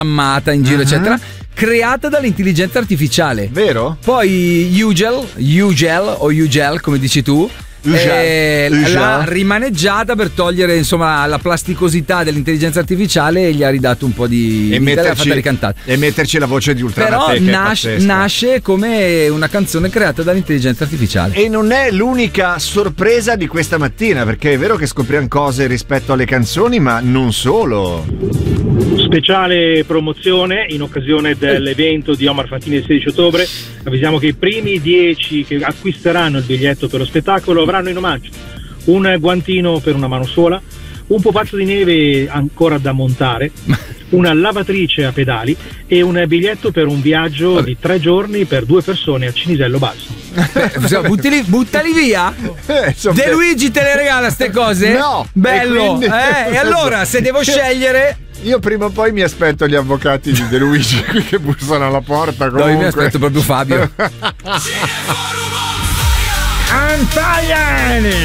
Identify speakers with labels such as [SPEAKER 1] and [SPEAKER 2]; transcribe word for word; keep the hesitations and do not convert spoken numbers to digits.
[SPEAKER 1] programmata in giro, uh-huh. eccetera, creata dall'intelligenza artificiale.
[SPEAKER 2] Vero?
[SPEAKER 1] Poi Ugel, Ugel o Ugel, come dici tu, Eh, l'ha rimaneggiata per togliere insomma la plasticosità dell'intelligenza artificiale e gli ha ridato un po' di
[SPEAKER 2] e,
[SPEAKER 1] vita,
[SPEAKER 2] metterci,
[SPEAKER 1] l'ha fatta
[SPEAKER 2] e metterci la voce di Ultramatec.
[SPEAKER 1] Però nasce, nasce come una canzone creata dall'intelligenza artificiale.
[SPEAKER 2] E non è l'unica sorpresa di questa mattina, perché è vero che scopriamo cose rispetto alle canzoni, ma non solo.
[SPEAKER 3] Speciale promozione in occasione dell'evento di Omar Fantini il sedici ottobre. Avvisiamo che i primi dieci che acquisteranno il biglietto per lo spettacolo avranno in omaggio un guantino per una mano sola, un pupazzo di neve ancora da montare, una lavatrice a pedali e un biglietto per un viaggio di tre giorni per due persone a Cinisello Balsamo.
[SPEAKER 1] Eh, buttali, buttali via?
[SPEAKER 2] Eh,
[SPEAKER 1] De Luigi te le regala ste cose?
[SPEAKER 2] No!
[SPEAKER 1] Bello!
[SPEAKER 2] E, quindi...
[SPEAKER 1] eh, e allora se devo scegliere...
[SPEAKER 2] Io prima o poi mi aspetto gli avvocati di De Luigi qui che bussano alla porta. Comunque.
[SPEAKER 1] No, io mi aspetto proprio Fabio. Antagliani!